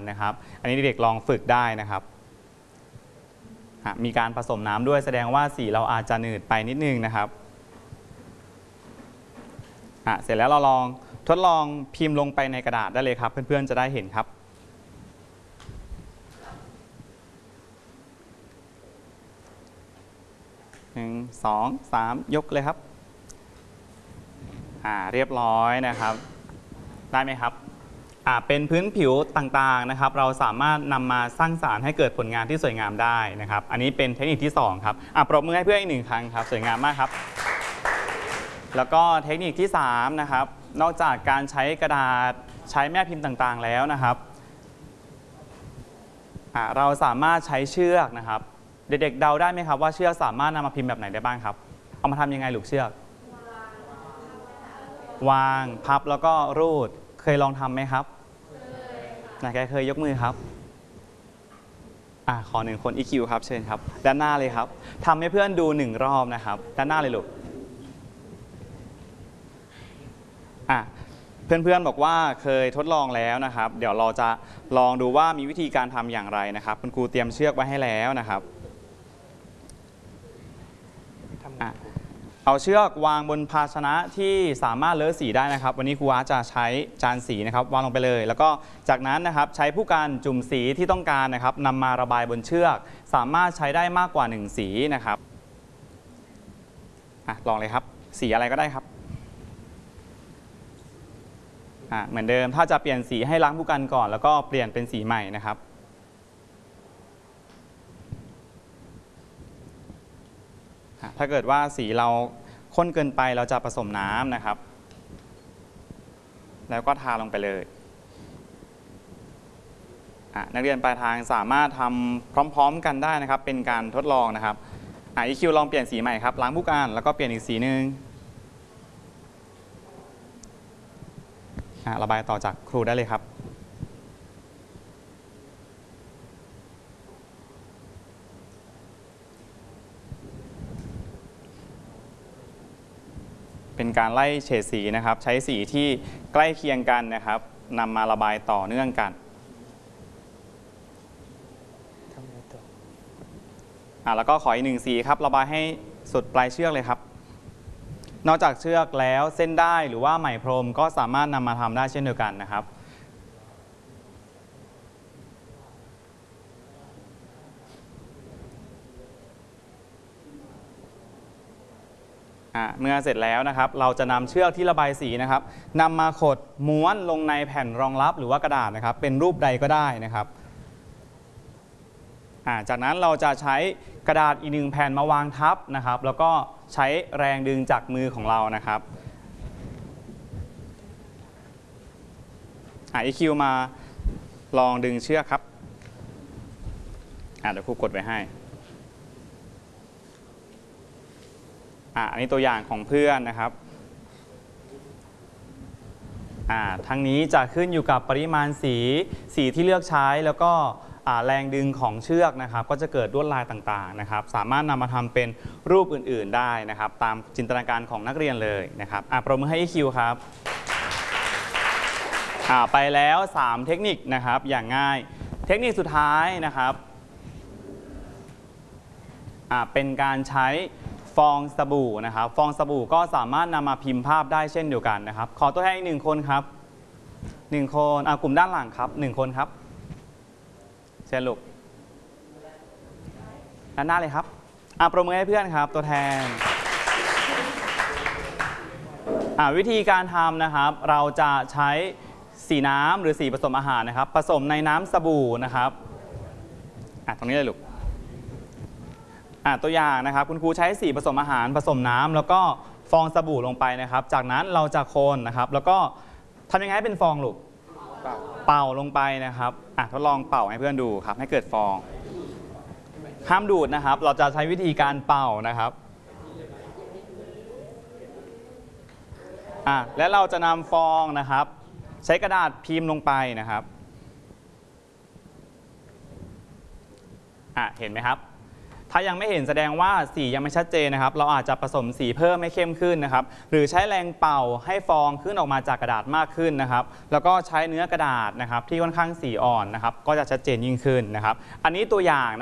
นะครับอันนี้เด็กๆลองฝึกได้นะครับมีการผสมน้ำด้วยแสดงว่าสีเราอาจจะหนืดไปนิดนึงนะครับเสร็จแล้วเราลองทดลองพิมพ์ลงไปในกระดาษได้เลยครับเพื่อนๆจะได้เห็นครับ1 2 3ยกเลยครับเรียบร้อยนะครับได้ไหมครับเป็นพื้นผิวต่างๆนะครับเราสามารถนำมาสร้างสรรค์ให้เกิดผลงานที่สวยงามได้นะครับอันนี้เป็นเทคนิคที่2ครับปรบมือให้เพื่อนอีก1 ครั้งครับสวยงามมากครับแล้วก็เทคนิคที่3นะครับนอกจากการใช้กระดาษใช้แม่พิมพ์ต่างๆแล้วนะครับเราสามารถใช้เชือกนะครับเด็กๆเดาได้ไหมครับว่าเชือกสามารถนำมาพิมพ์แบบไหนได้บ้างครับเอามาทำยังไงลูกเชือกวางพับแล้วก็รูดเคยลองทำไหมครับไหนใครเคยยกมือครับขอ1 คน EQ ครับเชิญครับด้านหน้าเลยครับทำให้เพื่อนดู1 รอบนะครับด้านหน้าเลยลูกเพื่อนๆบอกว่าเคยทดลองแล้วนะครับเดี๋ยวเราจะลองดูว่ามีวิธีการทำอย่างไรนะครับคุณครูเตรียมเชือกไว้ให้แล้วนะครับเอาเชือกวางบนภาชนะที่สามารถเลอะสีได้นะครับวันนี้ครูอาร์ตจะใช้จานสีนะครับวางลงไปเลยแล้วก็จากนั้นนะครับใช้ผู้กันจุ่มสีที่ต้องการนะครับนำมาระบายบนเชือกสามารถใช้ได้มากกว่า1 สีนะครับลองเลยครับสีอะไรก็ได้ครับเหมือนเดิมถ้าจะเปลี่ยนสีให้ล้างผู้กันก่อนแล้วก็เปลี่ยนเป็นสีใหม่นะครับถ้าเกิดว่าสีเราข้นเกินไปเราจะผสมน้ำนะครับแล้วก็ทาลงไปเลยนักเรียนปลายทางสามารถทำพร้อมๆกันได้นะครับเป็นการทดลองนะครับEQ ลองเปลี่ยนสีใหม่ครับล้างผู้กันแล้วก็เปลี่ยนอีกสีนึงระบายต่อจากครูได้เลยครับเป็นการไล่เฉดสีนะครับใช้สีที่ใกล้เคียงกันนะครับนำมาระบายต่อเนื่องกันแล้วก็ขออีก1 สีครับระบายให้สุดปลายเชือกเลยครับนอกจากเชือกแล้วเส้นได้หรือว่าไหมพรมก็สามารถนำมาทำได้เช่นเดียวกันนะครับเมื่อเสร็จแล้วนะครับเราจะนำเชือกที่ระบายสีนะครับนำมาขดม้วนลงในแผ่นรองรับหรือว่ากระดาษนะครับเป็นรูปใดก็ได้นะครับจากนั้นเราจะใช้กระดาษอีก1 แผ่นมาวางทับนะครับแล้วก็ใช้แรงดึงจากมือของเรานะครับEQ มาลองดึงเชือกครับเดี๋ยวครูกดไว้ให้อันนี้ตัวอย่างของเพื่อนนะครับทั้งนี้จะขึ้นอยู่กับปริมาณสีที่เลือกใช้แล้วก็แรงดึงของเชือกนะครับก็จะเกิดลวดลายต่างๆนะครับสามารถนำมาทำเป็นรูปอื่นๆได้นะครับตามจินตนาการของนักเรียนเลยนะครับปรบมือให้ EQ ครับไปแล้ว3 เทคนิคนะครับอย่างง่ายเทคนิคสุดท้ายนะครับเป็นการใช้ฟองสบู่นะครับฟองสบู่ก็สามารถนำมาพิมพ์ภาพได้เช่นเดียวกันนะครับขอตัวแทนอีก1 คนครับ1 คนกลุ่มด้านหลังครับ1 คนครับเชิญลูกด้านหน้าเลยครับปรบมือให้เพื่อนครับตัวแทนวิธีการทำนะครับเราจะใช้สีน้ำหรือสีผสมอาหารนะครับผสมในน้ำสบู่นะครับตรงนี้เลยลูกตัวอย่างนะครับคุณครูใช้สีผสมอาหารผสมน้ำแล้วก็ฟองสบู่ลงไปนะครับจากนั้นเราจะคนนะครับแล้วก็ทำยังไงให้เป็นฟองลูกเป่าลงไปนะครับทดลองเป่าให้เพื่อนดูครับให้เกิดฟองห้ามดูดนะครับเราจะใช้วิธีการเป่านะครับและเราจะนำฟองนะครับใช้กระดาษพิมพ์ลงไปนะครับ เห็นไหมครับถ้ายังไม่เห็นแสดงว่าสียังไม่ชัดเจนนะครับเราอาจจะผสมสีเพิ่มให้เข้มขึ้นนะครับหรือใช้แรงเป่าให้ฟองขึ้นออกมาจากกระดาษมากขึ้นนะครับแล้วก็ใช้เนื้อกระดาษนะครับที่ค่อนข้างสีอ่อนนะครับก็จะชัดเจนยิ่งขึ้นนะครับอันนี้ตัวอย่าง